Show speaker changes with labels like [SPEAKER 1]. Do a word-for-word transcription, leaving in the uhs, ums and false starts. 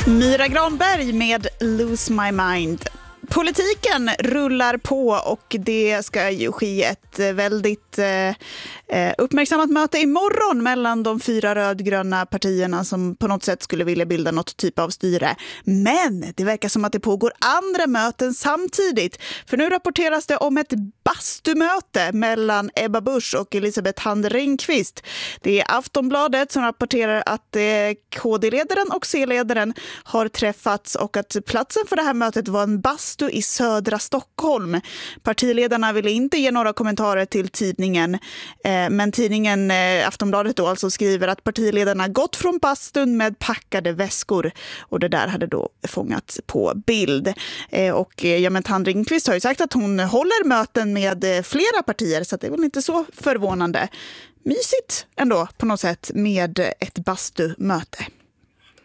[SPEAKER 1] Myra Granberg med Lose My Mind. Politiken rullar på och det ska ju ske ett väldigt eh, uppmärksammat möte imorgon mellan de fyra rödgröna partierna som på något sätt skulle vilja bilda något typ av styre. Men det verkar som att det pågår andra möten samtidigt. För nu rapporteras det om ett bastumöte mellan Ebba Busch och Elisabeth Hand Ringqvist. Det är Aftonbladet som rapporterar att eh, K D-ledaren och C-ledaren har träffats och att platsen för det här mötet var en bastu i södra Stockholm. Partiledarna ville inte ge några kommentarer till tidningen, eh, men tidningen eh, Aftonbladet då alltså skriver att partiledarna gått från bastun med packade väskor och det där hade då fångats på bild. Eh, och eh, ja, men Hand Ringqvist har ju sagt att hon håller möten med eh, flera partier, så att det är väl inte så förvånande. Mysigt ändå på något sätt med ett bastumöte.